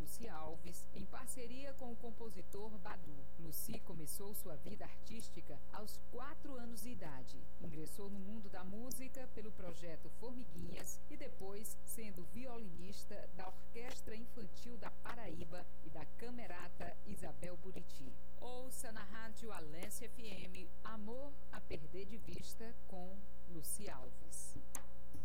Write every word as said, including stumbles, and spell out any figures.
Luci Alves, em parceria com o compositor Badu. Luci começou sua vida artística aos quatro anos de idade. Ingressou no mundo da música pelo projeto Formiguinhas e depois sendo violinista da Orquestra Infantil da Paraíba e da Camerata Isabel Buriti. Ouça na Rádio Alense F M Amor a Perder de Vista com Luci Alves.